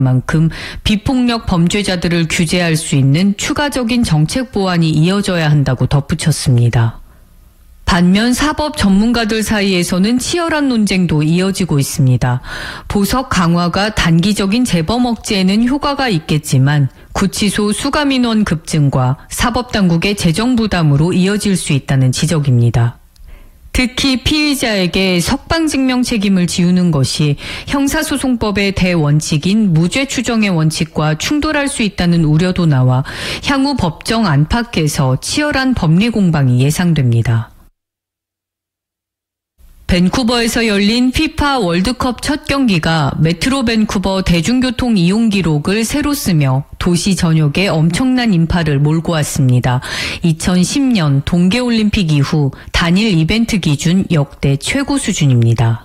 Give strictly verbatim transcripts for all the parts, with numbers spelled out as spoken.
만큼 비폭력 범죄자들을 규제할 수 있는 추가적인 정책 보완이 이어져야 한다고 덧붙였습니다. 반면 사법 전문가들 사이에서는 치열한 논쟁도 이어지고 있습니다. 보석 강화가 단기적인 재범 억제에는 효과가 있겠지만 구치소 수감 인원 급증과 사법당국의 재정 부담으로 이어질 수 있다는 지적입니다. 특히 피의자에게 석방증명 책임을 지우는 것이 형사소송법의 대원칙인 무죄 추정의 원칙과 충돌할 수 있다는 우려도 나와 향후 법정 안팎에서 치열한 법리 공방이 예상됩니다. 밴쿠버에서 열린 피파 월드컵 첫 경기가 메트로 밴쿠버 대중교통 이용 기록을 새로 쓰며 도시 전역에 엄청난 인파를 몰고 왔습니다. 이천십 년 동계올림픽 이후 단일 이벤트 기준 역대 최고 수준입니다.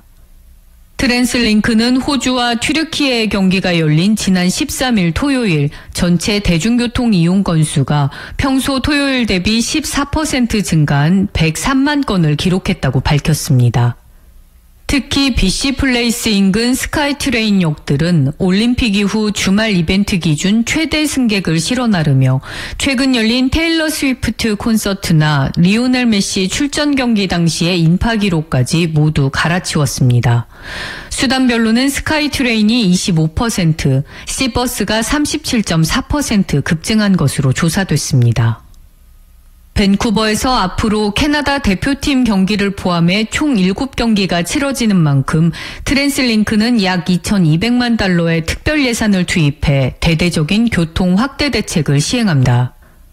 트랜스링크는 호주와 튀르키예의 경기가 열린 지난 십삼 일 토요일 전체 대중교통 이용 건수가 평소 토요일 대비 십사 퍼센트 증가한 백삼만 건을 기록했다고 밝혔습니다. 특히 비씨 플레이스 인근 스카이트레인 역들은 올림픽 이후 주말 이벤트 기준 최대 승객을 실어 나르며 최근 열린 테일러 스위프트 콘서트나 리오넬 메시 출전 경기 당시의 인파 기록까지 모두 갈아치웠습니다. 수단별로는 스카이트레인이 이십오 퍼센트, C버스가 삼십칠 점 사 퍼센트 급증한 것으로 조사됐습니다. 밴쿠버에서 앞으로 캐나다 대표팀 경기를 포함해 총 일곱 경기가 치러지는 만큼 트랜스링크는 약 이천이백만 달러의 특별 예산을 투입해 대대적인 교통 확대 대책을 시행합니다.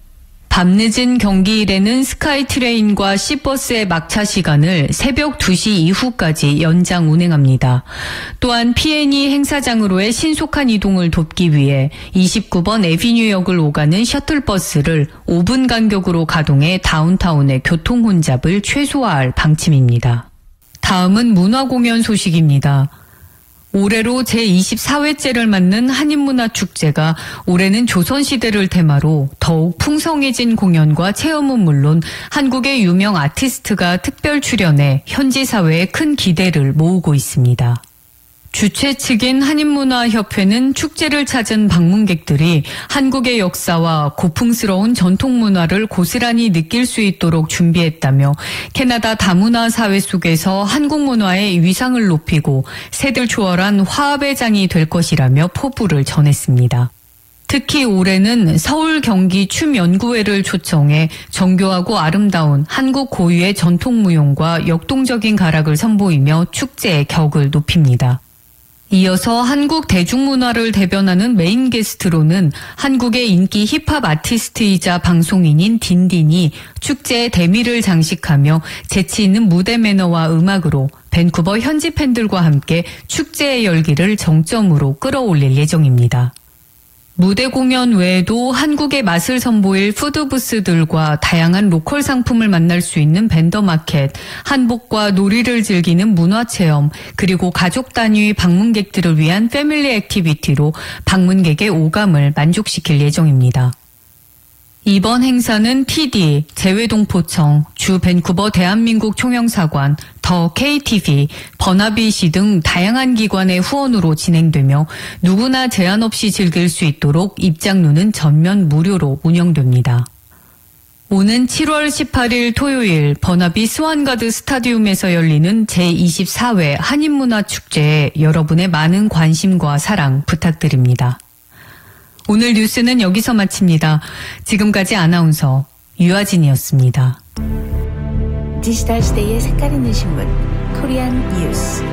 밤늦은 경기일에는 스카이트레인과 C버스의 막차 시간을 새벽 두 시 이후까지 연장 운행합니다. 또한 피엔이 행사장으로의 신속한 이동을 돕기 위해 이십구 번 에비뉴역을 오가는 셔틀버스를 오 분 간격으로 가동해 다운타운의 교통 혼잡을 최소화할 방침입니다. 다음은 문화공연 소식입니다. 올해로 제이십사 회째를 맞는 한인문화축제가 올해는 조선시대를 테마로 더욱 풍성해진 공연과 체험은 물론 한국의 유명 아티스트가 특별 출연해 현지 사회에 큰 기대를 모으고 있습니다. 주최 측인 한인문화협회는 축제를 찾은 방문객들이 한국의 역사와 고풍스러운 전통 문화를 고스란히 느낄 수 있도록 준비했다며 캐나다 다문화 사회 속에서 한국 문화의 위상을 높이고 세대를 초월한 화합의 장이 될 것이라며 포부를 전했습니다. 특히 올해는 서울 경기 춤연구회를 초청해 정교하고 아름다운 한국 고유의 전통무용과 역동적인 가락을 선보이며 축제의 격을 높입니다. 이어서 한국 대중문화를 대변하는 메인 게스트로는 한국의 인기 힙합 아티스트이자 방송인인 딘딘이 축제의 대미를 장식하며 재치 있는 무대 매너와 음악으로 밴쿠버 현지 팬들과 함께 축제의 열기를 정점으로 끌어올릴 예정입니다. 무대 공연 외에도 한국의 맛을 선보일 푸드부스들과 다양한 로컬 상품을 만날 수 있는 벤더마켓, 한복과 놀이를 즐기는 문화체험, 그리고 가족 단위 방문객들을 위한 패밀리 액티비티로 방문객의 오감을 만족시킬 예정입니다. 이번 행사는 티디, 재외동포청, 주 밴쿠버 대한민국 총영사관, 더 케이티비, 버나비시 등 다양한 기관의 후원으로 진행되며 누구나 제한 없이 즐길 수 있도록 입장료는 전면 무료로 운영됩니다. 오는 칠월 십팔일 토요일 버나비 스완가드 스타디움에서 열리는 제이십사 회 한인문화축제에 여러분의 많은 관심과 사랑 부탁드립니다. 오늘 뉴스는 여기서 마칩니다. 지금까지 아나운서 유아진이었습니다. 디지털 시대의 색깔 있는 신문 코리안 뉴스.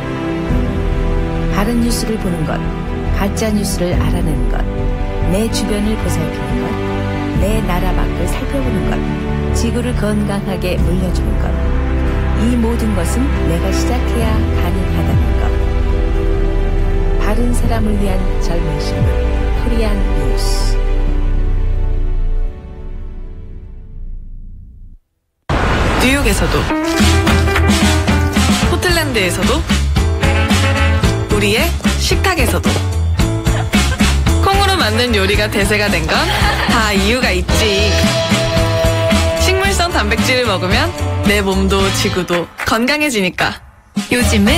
바른 뉴스를 보는 것, 가짜 뉴스를 알아내는 것, 내 주변을 보살피는 것, 내 나라 밖을 살펴보는 것, 지구를 건강하게 물려주는 것. 이 모든 것은 내가 시작해야 가능하다는 것. 바른 사람을 위한 젊은 신문 코리안 뉴스. 뉴욕에서도, 포틀랜드에서도, 우리의 식탁에서도 콩으로 만든 요리가 대세가 된 건 다 이유가 있지. 식물성 단백질을 먹으면 내 몸도 지구도 건강해지니까. 요즘은